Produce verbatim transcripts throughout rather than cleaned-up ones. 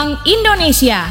Bank Indonesia.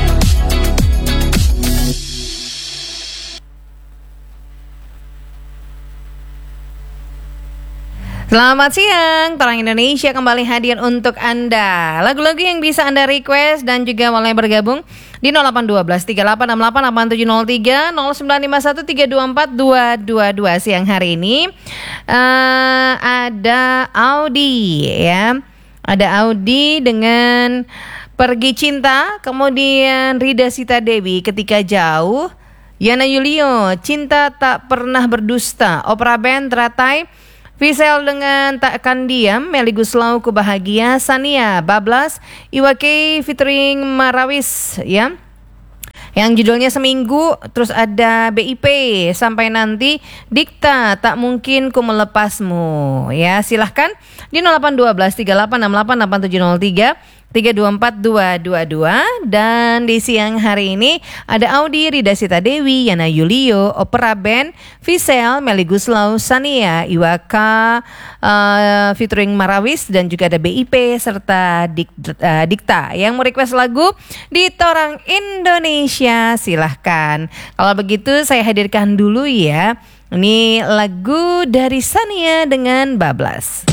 Selamat siang, Terang Indonesia kembali hadir untuk Anda. Lagu-lagu yang bisa Anda request dan juga mulai bergabung di nol delapan satu dua tiga delapan enam delapan delapan tujuh nol tiga nol sembilan lima satu tiga dua empat dua dua dua. Siang hari ini uh, ada Audi ya. Ada Audi dengan Pergi Cinta, kemudian Rida Sita Dewi Ketika Jauh, Yana Yulio Cinta Tak Pernah Berdusta, Opera Band Teratai, Visel dengan Takkan Diam, Melly Guslau Kubahagia, Sania Bablas, Iwake featuring Marawis ya. Yang judulnya Seminggu, terus ada B I P Sampai Nanti, Dikta Tak Mungkin Ku Melepasmu ya. Silahkan di nol delapan satu dua tiga delapan enam delapan delapan tujuh nol tiga tiga dua empat dua dua dua. Dan di siang hari ini ada Audi, Rida Sita Dewi, Yana Yulio, Opera Band, Visel, Melly Guslau, Sania, Iwaka uh, featuring Marawis, dan juga ada B I P serta Dik, uh, Dikta yang mau request lagu di Torang Indonesia. Silahkan. Kalau begitu saya hadirkan dulu ya. Ini lagu dari Sania dengan Bablas.